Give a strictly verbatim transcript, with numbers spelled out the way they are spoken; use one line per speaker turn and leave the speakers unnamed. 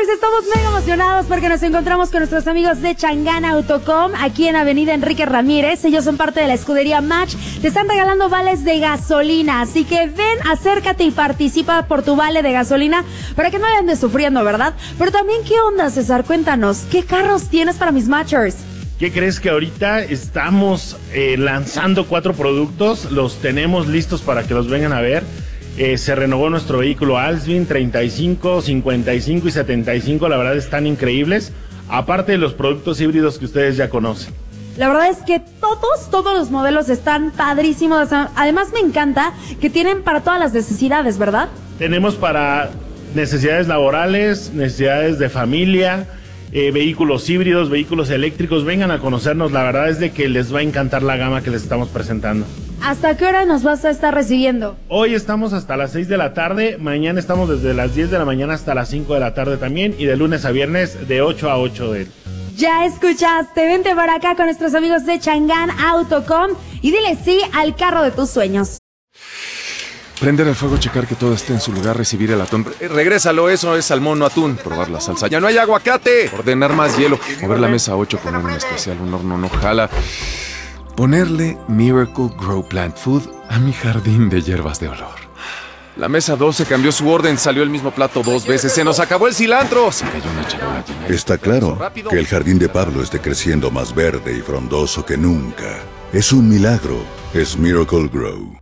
Smashers, estamos mega emocionados porque nos encontramos con nuestros amigos de Chang'an Autocom aquí en Avenida Enrique Ramírez. Ellos son parte de la escudería Match. Te están regalando vales de gasolina, así que ven, acércate y participa por tu vale de gasolina para que no andes sufriendo, ¿verdad? Pero también, ¿qué onda, César? Cuéntanos, ¿qué carros tienes para mis Matchers?
¿Qué crees? Que ahorita estamos eh, lanzando cuatro productos, los tenemos listos para que los vengan a ver. Eh, se renovó nuestro vehículo Alsvin treinta y cinco, cincuenta y cinco y setenta y cinco, la verdad están increíbles, aparte de los productos híbridos que ustedes ya conocen.
La verdad es que todos, todos los modelos están padrísimos. Además me encanta que tienen para todas las necesidades, ¿verdad?
Tenemos para necesidades laborales, necesidades de familia, eh, vehículos híbridos, vehículos eléctricos. Vengan a conocernos, la verdad es de que les va a encantar la gama que les estamos presentando.
¿Hasta qué hora nos vas a estar recibiendo?
Hoy estamos hasta las seis de la tarde, mañana estamos desde las diez de la mañana hasta las cinco de la tarde también, y de lunes a viernes de ocho a ocho de...
Ya escuchaste, vente por acá con nuestros amigos de Chang'an Autocom y dile sí al carro de tus sueños.
Prender el fuego, checar que todo esté en su lugar, recibir el atún. Eh, regrésalo, eso es salmón, no atún. Probar la salsa. ¡Ya no hay aguacate! Ordenar más hielo. Mover la mesa a ocho, poner un especial, un horno no jala. Ponerle Miracle Grow Plant Food a mi jardín de hierbas de olor. La mesa doce cambió su orden, salió el mismo plato dos veces. ¡Se nos acabó el cilantro! Se cayó una charola llena de...
Está claro que el jardín de Pablo esté creciendo más verde y frondoso que nunca. Es un milagro. Es Miracle Grow.